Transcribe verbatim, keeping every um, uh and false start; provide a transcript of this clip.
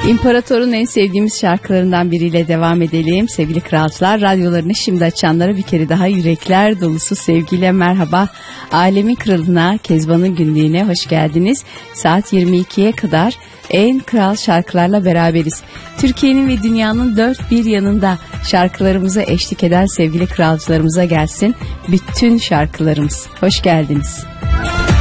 İmparator'un en sevdiğimiz şarkılarından biriyle devam edelim. Sevgili kralcılar, radyolarını şimdi açanlara bir kere daha yürekler dolusu sevgiyle merhaba. Alemin Kralı'na, Kezban'ın günlüğüne hoş geldiniz. Saat yirmi ikiye kadar en kral şarkılarla beraberiz. Türkiye'nin ve dünyanın dört bir yanında şarkılarımıza eşlik eden sevgili kralcılarımıza gelsin bütün şarkılarımız. Hoş geldiniz.